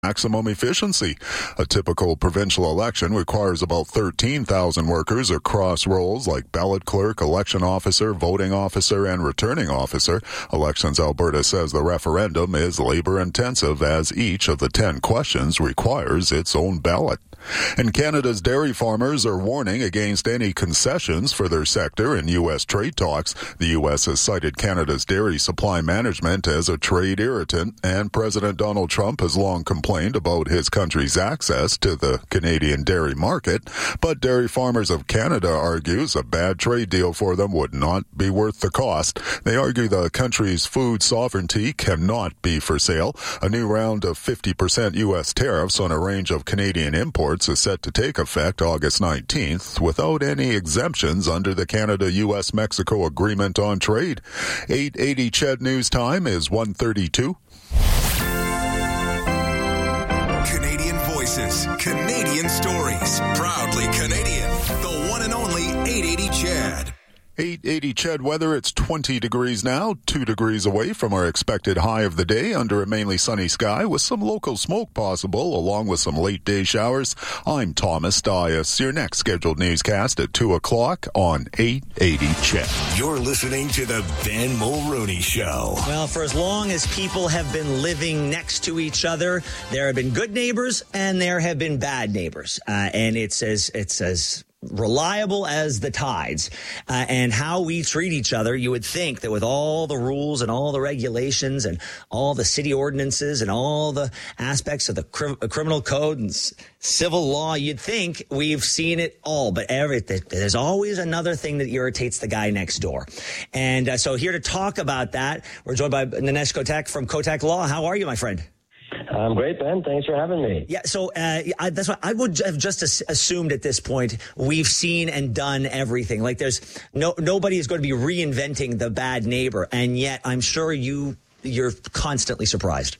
maximum efficiency. A typical provincial election requires about 13,000 workers across roles like ballot clerk, election officer, voting officer, and returning officer. Elections Alberta says the referendum is labor-intensive as each of the 10 questions requires its own ballot. And Canada's dairy farmers are warning against any concessions for their sector in U.S. trade talks. The U.S. has cited Canada's dairy supply management as a trade irritant, and President Donald Trump has long complained about his country's access to the Canadian dairy market. But Dairy Farmers of Canada argues a bad trade deal for them would not be worth the cost. They argue the country's food sovereignty cannot be for sale. A new round of 50% U.S. tariffs on a range of Canadian imports is set to take effect August 19th without any exemptions under the Canada-U.S.-Mexico Agreement on Trade. 8:80 CHED News Time is 1:32. Canadian voices, Canadian stories, proudly Canadian. The one and only 880 CHED. 8:80 CHED weather. It's 20 degrees now, 2 degrees away from our expected high of the day under a mainly sunny sky with some local smoke possible along with some late day showers. I'm Thomas Dias. Your next scheduled newscast at 2 o'clock on 880 CHED. You're listening to the Ben Mulroney Show. Well, for as long as people have been living next to each other, there have been good neighbors and there have been bad neighbors. And it's as reliable as the tides, and how we treat each other. You would think that with all the rules and all the regulations and all the city ordinances and all the aspects of the criminal code and civil law, you'd think we've seen it all. But there's always another thing that irritates the guy next door. And so here to talk about that, we're joined by Nanesh Kotak from Kotak Law. How are you, my friend? I'm great, Ben. Thanks for having me. Yeah, so that's what I would have just assumed at this point. We've seen and done everything. Like there's nobody is going to be reinventing the bad neighbor, and yet I'm sure you're constantly surprised.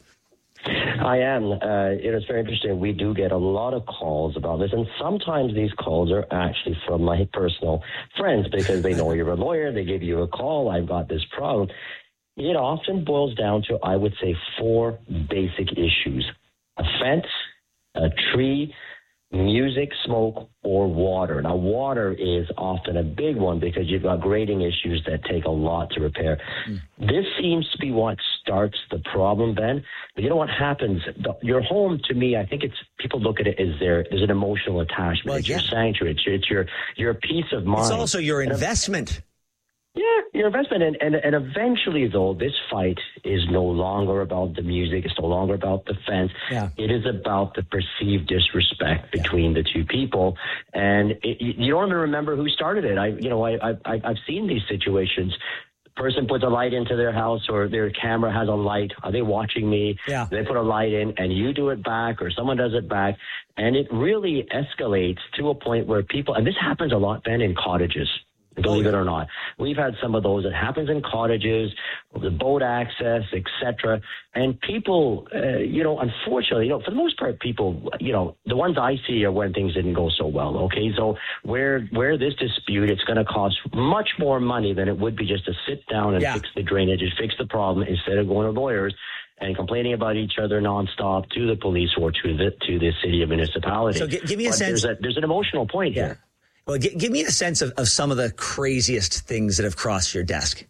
I am. It's very interesting. We do get a lot of calls about this, and sometimes these calls are actually from my personal friends because they know you're a lawyer. They give you a call. I've got this problem. It often boils down to, I would say, 4 basic issues: a fence, a tree, music, smoke, or water. Now, water is often a big one because you've got grading issues that take a lot to repair. This seems to be what starts the problem, Ben. But you know what happens? Your home, to me, I think people look at it as there's an emotional attachment. Well, it's your sanctuary. It's your peace of mind. It's also your investment. Yeah, your investment. And eventually, though, this fight is no longer about the music. It's no longer about the fence. Yeah. It is about the perceived disrespect between the two people. And you don't even remember who started it. I've seen these situations. The person puts a light into their house or their camera has a light. Are they watching me? Yeah. They put a light in and you do it back or someone does it back. And it really escalates to a point where people, and this happens a lot, Ben, in cottages. Believe it or not, we've had some of those. It happens in cottages, the boat access, etc. And people, unfortunately, for the most part, people, the ones I see are when things didn't go so well. Okay, so where this dispute, it's going to cost much more money than it would be just to sit down and fix the drainage and fix the problem instead of going to lawyers and complaining about each other nonstop to the police or to the city or municipality. So give me a sense. There's an emotional point here. Well, give me a sense of some of the craziest things that have crossed your desk.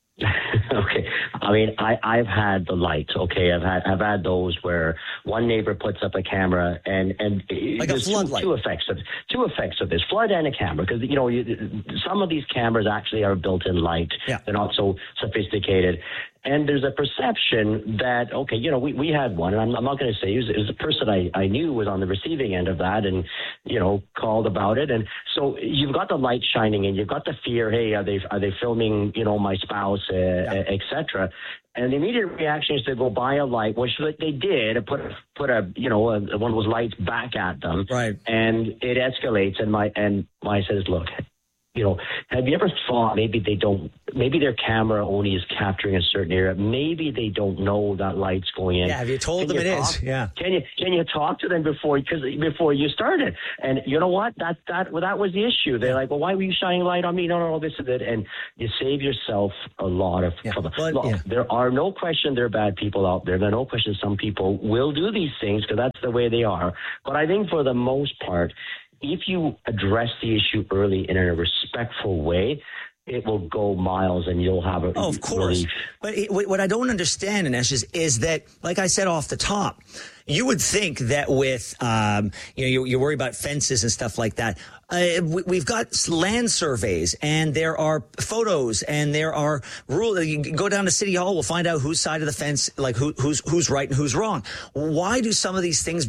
Okay. I mean, I've had the lights. Okay. I've had those where one neighbor puts up a camera and like a floodlight. Two effects of this flood and a camera, because some of these cameras actually are built-in light. Yeah. They're not so sophisticated. And there's a perception that, we had one, and I'm not going to say it was a person I knew was on the receiving end of that and, called about it. And so you've got the light shining and you've got the fear, hey, are they filming, my spouse, et cetera. And the immediate reaction is to go buy a light, which they did, put a one of those lights back at them. Right. And it escalates. And my says, look, have you ever thought maybe their camera only is capturing a certain area? Maybe they don't know that light's going in. Yeah, have you told them it is? Yeah. Can you talk to them before you started? And you know what? That was the issue. They're like, well, why were you shining light on me? No, this is it. And you save yourself a lot of trouble. Look, there are no question there are bad people out there. There are no question some people will do these things because that's the way they are. But I think for the most part, if you address the issue early in a respectful way, it will go miles and you'll have a of course. relief. But what I don't understand, Anesh, is that, like I said off the top, you would think that with, you worry about fences and stuff like that. We've got land surveys and there are photos and there are rules. You can go down to City Hall. We'll find out whose side of the fence, like who's right and who's wrong. How do some of these things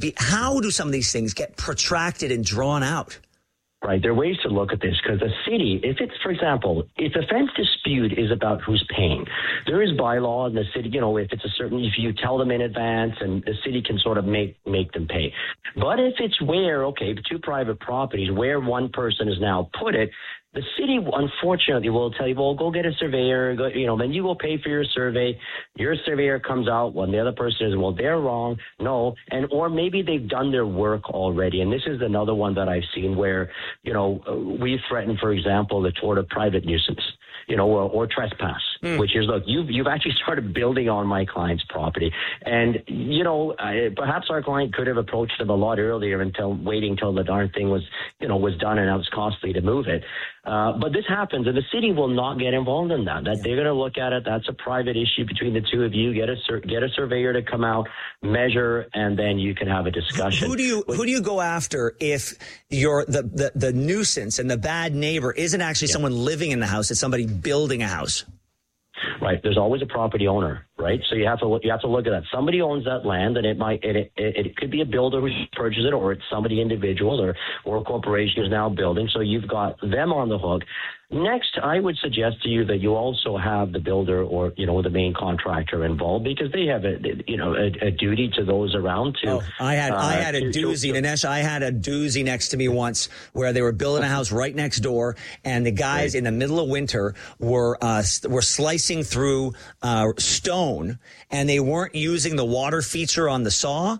get protracted and drawn out? Right. There are ways to look at this because the city, if a fence dispute is about who's paying, there is bylaw in the city, if you tell them in advance and the city can sort of make them pay. But if it's two private properties where one person has now put it, the city, unfortunately, will tell you, well, go get a surveyor, then you will pay for your survey. Your surveyor comes out when the other person is, well, they're wrong. No. Or maybe they've done their work already. And this is another one that I've seen where, we threaten, for example, the tort of private nuisance, or trespass, which is, look, you've actually started building on my client's property. And, perhaps our client could have approached them a lot earlier waiting till the darn thing was done and it was costly to move it. But this happens, and the city will not get involved in that. They're going to look at it. That's a private issue between the two of you. Get a surveyor to come out, measure, and then you can have a discussion. Who do you go after if you're the nuisance and the bad neighbor isn't actually someone living in the house? It's somebody building a house. Right. There's always a property owner, right? So you have to look at that. Somebody owns that land, and it could be a builder who's purchased it, or it's somebody individual or a corporation who's now building. So you've got them on the hook. Next, I would suggest to you that you also have the builder or the main contractor involved because they have a duty to those around to. I had a doozy, Dinesh. I had a doozy next to me once where they were building a house right next door, and the guys in the middle of winter were slicing through stone, and they weren't using the water feature on the saw.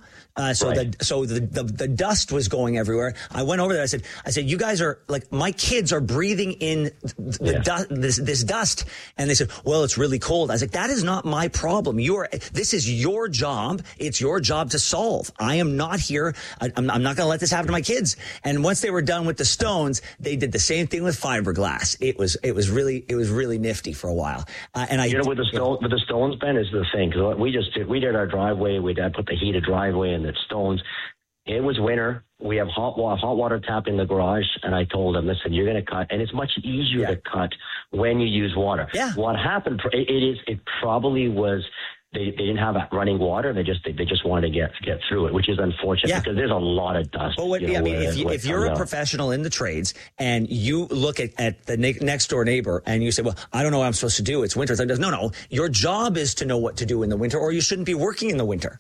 The dust was going everywhere. I went over there. I said, you guys are like, my kids are breathing in this dust. And they said, well, it's really cold. I was like, that is not my problem. This is your job. It's your job to solve. I am not here. I'm not going to let this happen to my kids. And once they were done with the stones, they did the same thing with fiberglass. It was really nifty for a while. With the stones, Ben, is the thing. Cause we did our driveway. We put the heated driveway in the stones. It was winter. We have hot water tap in the garage, and I told them, listen, you're going to cut, and it's much easier to cut when you use water. Yeah. What happened? It probably was. They didn't have running water. They just wanted to get through it, which is unfortunate because there's a lot of dust. But if you're a professional in the trades and you look at the next door neighbor and you say, well, I don't know what I'm supposed to do. It's winter. No. Your job is to know what to do in the winter, or you shouldn't be working in the winter.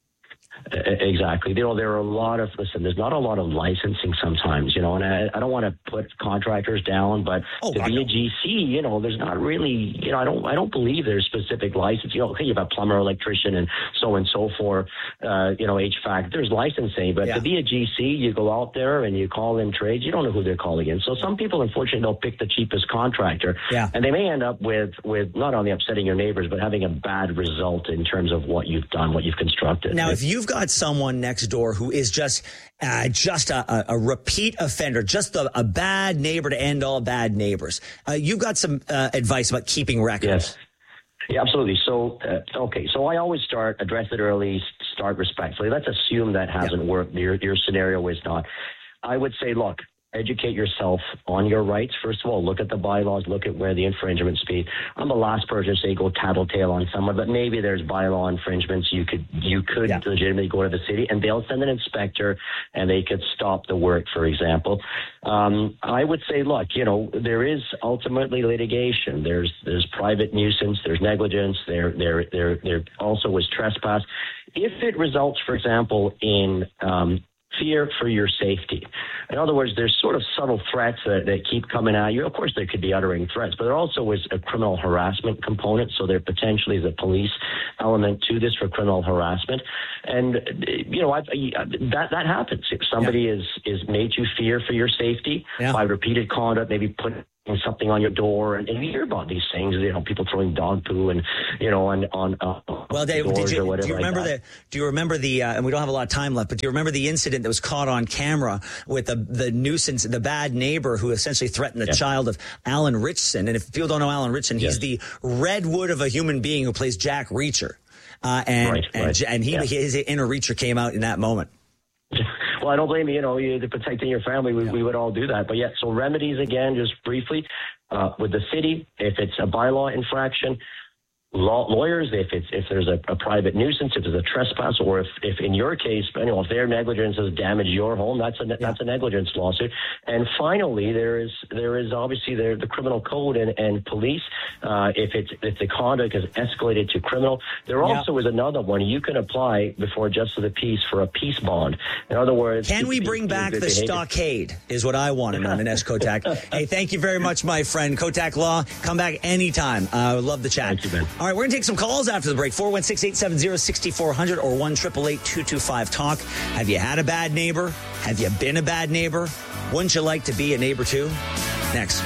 Exactly. There are there's not a lot of licensing sometimes, and I don't want to put contractors down, but to be a GC, there's not really, I don't believe there's specific license. Okay, you have a plumber, electrician, and so forth, HVAC, there's licensing, but to be a GC, you go out there and you call in trades, you don't know who they're calling in. So some people, unfortunately, they'll pick the cheapest contractor, and they may end up with not only upsetting your neighbors, but having a bad result in terms of what you've done, what you've constructed. Now, if you've got someone next door who is just a repeat offender, just a bad neighbor to end all bad neighbors, you've got some advice about keeping records. Yes. Yeah, absolutely. So, so I always address it early, start respectfully. Let's assume that hasn't worked. Your scenario is not. I would say, look, educate yourself on your rights. First of all, look at the bylaws, look at where the infringements be. I'm the last person to say go tattletale on someone, but maybe there's bylaw infringements. You could legitimately go to the city and they'll send an inspector and they could stop the work, for example. I would say, look, there is ultimately litigation. There's private nuisance, there's negligence, there also was trespass. If it results, for example, in fear for your safety. In other words, there's sort of subtle threats that keep coming at you. Of course, there could be uttering threats, but there also is a criminal harassment component. So there potentially is a police element to this for criminal harassment. And, that happens. If somebody is made you fear for your safety by repeated conduct, maybe putting something on your door, and you hear about these things, people throwing dog poo and on well, Dave, doors or whatever. Do you remember the and we don't have a lot of time left, but do you remember the incident that was caught on camera with the nuisance, the bad neighbor who essentially threatened the child of Alan Ritchson? And if people don't know Alan Ritchson, he's the redwood of a human being who plays Jack Reacher, his inner Reacher came out in that moment. Well, I don't blame you. You're protecting your family. We would all do that. But so remedies, again, just briefly, with the city, if it's a bylaw infraction, lawyers, if there's a private nuisance, if there's a trespass, or if in your case, if their negligence has damaged your home, that's a negligence lawsuit. And finally, there is obviously the criminal code and police. If the conduct has escalated to criminal, there also is another one. You can apply before Justice of the Peace for a peace bond. In other words, can we bring back the stockade? Is what I want to know, Ninesh Kotak. Hey, thank you very much, my friend. Kotak Law, come back anytime. I would love the chat. Thank you, Ben. All right, we're going to take some calls after the break. 416-870-6400 or 1-888-225-TALK. Have you had a bad neighbor? Have you been a bad neighbor? Wouldn't you like to be a neighbor too? Next.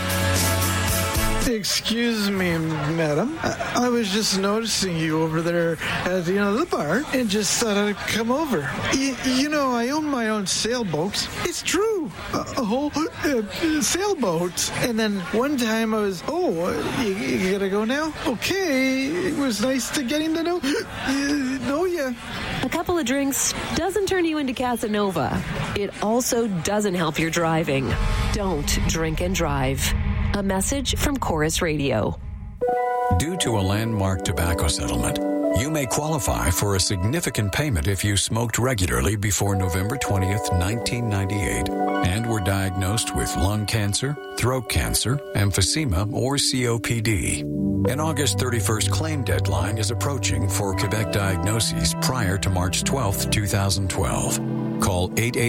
Excuse me, madam. I was just noticing you over there at the bar and just thought I'd come over. I own my own sailboat. It's true. A whole sailboat. And then one time I was, you gotta go now? Okay. It was nice getting to know you. A couple of drinks doesn't turn you into Casanova. It also doesn't help your driving. Don't drink and drive. A message from Chorus Radio. Due to a landmark tobacco settlement, you may qualify for a significant payment if you smoked regularly before November 20th, 1998, and were diagnosed with lung cancer, throat cancer, emphysema, or COPD. An August 31st claim deadline is approaching for Quebec diagnoses prior to March 12th, 2012. Call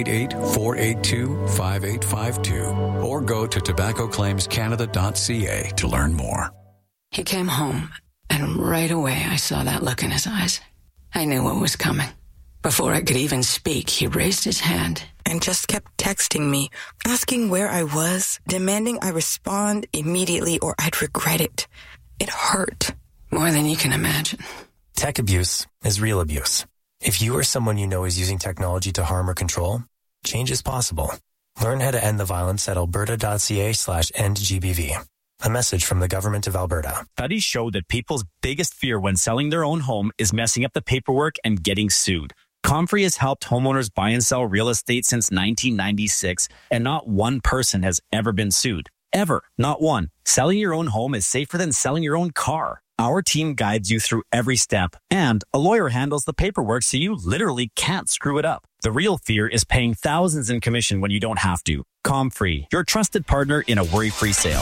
888-482-5852 or go to tobaccoclaimscanada.ca to learn more. He came home, and right away I saw that look in his eyes. I knew what was coming. Before I could even speak, he raised his hand and just kept texting me, asking where I was, demanding I respond immediately or I'd regret it. It hurt. More than you can imagine. Tech abuse is real abuse. If you or someone you know is using technology to harm or control, change is possible. Learn how to end the violence at alberta.ca/endgbv. A message from the Government of Alberta. Studies show that people's biggest fear when selling their own home is messing up the paperwork and getting sued. Comfrey has helped homeowners buy and sell real estate since 1996, and not one person has ever been sued. Ever. Not one. Selling your own home is safer than selling your own car. Our team guides you through every step, and a lawyer handles the paperwork so you literally can't screw it up. The real fear is paying thousands in commission when you don't have to. Comfrey, your trusted partner in a worry-free sale.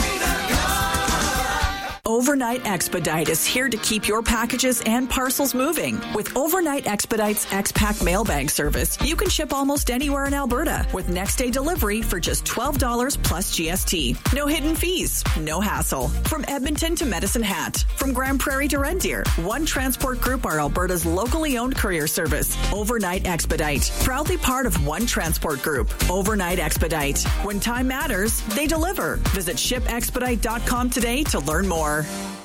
Overnight Expedite is here to keep your packages and parcels moving. With Overnight Expedite's X-Pack mailbag service, you can ship almost anywhere in Alberta with next-day delivery for just $12 plus GST. No hidden fees, no hassle. From Edmonton to Medicine Hat, from Grand Prairie to Red Deer, One Transport Group are Alberta's locally owned courier service. Overnight Expedite, proudly part of One Transport Group. Overnight Expedite. When time matters, they deliver. Visit shipexpedite.com today to learn more.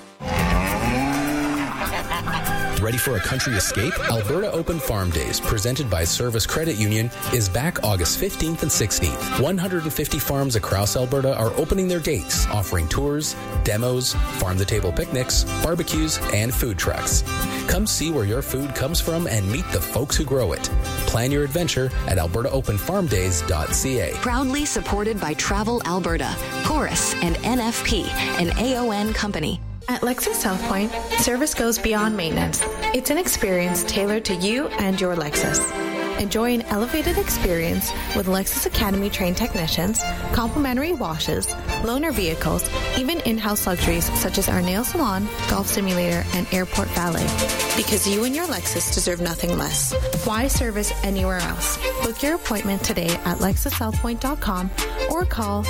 Ready for a country escape? Alberta Open Farm Days, presented by Service Credit Union, is back August 15th and 16th. 150 farms across Alberta are opening their gates, offering tours, demos, farm-to-table picnics, barbecues, and food trucks. Come see where your food comes from and meet the folks who grow it. Plan your adventure at albertaopenfarmdays.ca. Proudly supported by Travel Alberta, Chorus, and NFP, an AON company. At Lexus South Point, service goes beyond maintenance. It's an experience tailored to you and your Lexus. Enjoy an elevated experience with Lexus Academy trained technicians, complimentary washes, loaner vehicles, even in-house luxuries such as our nail salon, golf simulator, and airport valet. Because you and your Lexus deserve nothing less. Why service anywhere else? Book your appointment today at LexusSouthPoint.com or call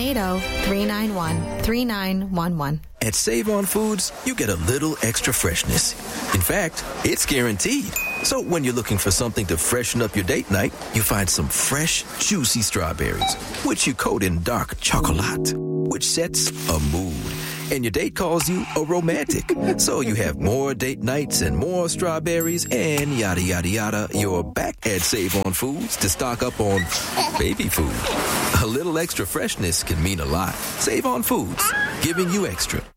780-391-3911. At Save On Foods, you get a little extra freshness. In fact, it's guaranteed. So when you're looking for something to freshen up your date night, you find some fresh, juicy strawberries, which you coat in dark chocolate, which sets a mood. And your date calls you a romantic. So you have more date nights and more strawberries and yada, yada, yada. You're back at Save On Foods to stock up on baby food. A little extra freshness can mean a lot. Save On Foods, giving you extra.